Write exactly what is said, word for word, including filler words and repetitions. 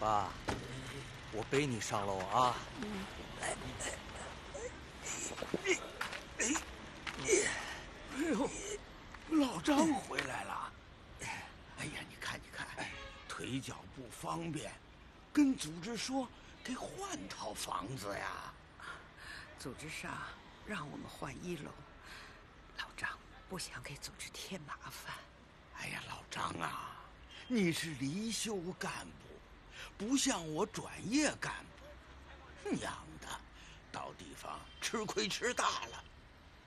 爸，我背你上楼啊！来， 哎呦，老张回来了！哎呀，你看，你看，腿脚不方便，跟组织说得换套房子呀。 组织上让我们换一楼，老张不想给组织添麻烦。 哎呀，老张啊，你是离休干部，不像我转业干部，娘的，到地方吃亏吃大了，